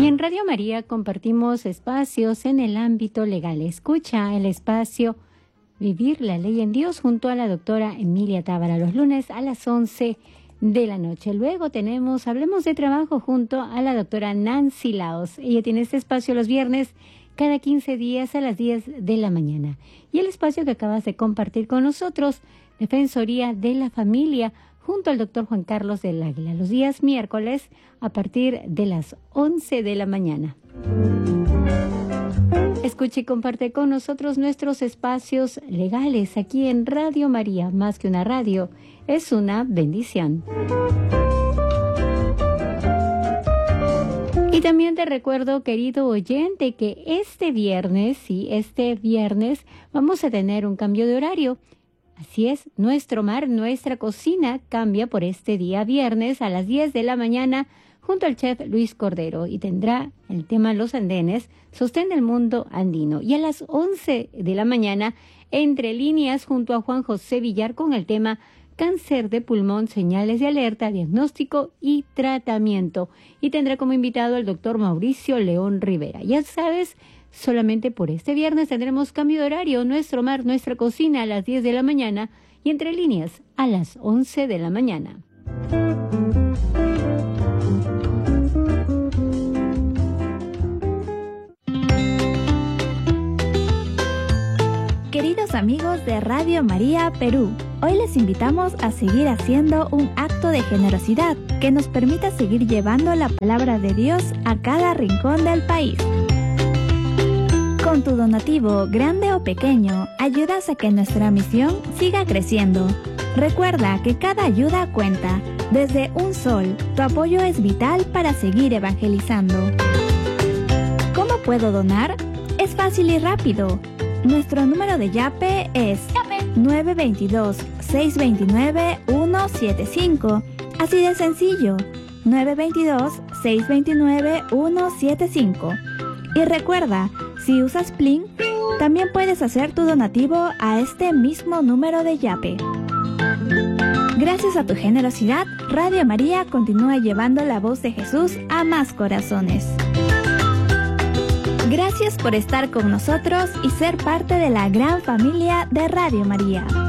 Y en Radio María compartimos espacios en el ámbito legal. Escucha el espacio Vivir la Ley en Dios junto a la doctora Emilia Tábara los lunes a las 11 de la noche. Luego tenemos Hablemos de Trabajo junto a la doctora Nancy Laos. Ella tiene este espacio los viernes cada 15 días a las 10 de la mañana. Y el espacio que acabas de compartir con nosotros, Defensoría de la Familia, junto al doctor Juan Carlos del Águila, los días miércoles a partir de las 11 de la mañana. Escucha y comparte con nosotros nuestros espacios legales aquí en Radio María. Más que una radio, es una bendición. Y también te recuerdo, querido oyente, que este viernes vamos a tener un cambio de horario. Así es, nuestro mar, nuestra cocina cambia por este día viernes a las 10 de la mañana junto al chef Luis Cordero y tendrá el tema Los Andenes, sostén del mundo andino. Y a las 11 de la mañana, Entre Líneas junto a Juan José Villar con el tema Cáncer de pulmón, señales de alerta, diagnóstico y tratamiento. Y tendrá como invitado al doctor Mauricio León Rivera. Ya sabes, solamente por este viernes tendremos cambio de horario, nuestro mar, nuestra cocina a las 10 de la mañana y Entre Líneas a las 11 de la mañana. Queridos amigos de Radio María Perú, hoy les invitamos a seguir haciendo un acto de generosidad que nos permita seguir llevando la palabra de Dios a cada rincón del país. Con tu donativo, grande o pequeño, ayudas a que nuestra misión siga creciendo. Recuerda que cada ayuda cuenta. Desde un sol, tu apoyo es vital para seguir evangelizando. ¿Cómo puedo donar? Es fácil y rápido. Nuestro número de Yape es 922-629-175. Así de sencillo, 922-629-175. Y recuerda, si usas Plin, también puedes hacer tu donativo a este mismo número de Yape. Gracias a tu generosidad, Radio María continúa llevando la voz de Jesús a más corazones. Gracias por estar con nosotros y ser parte de la gran familia de Radio María.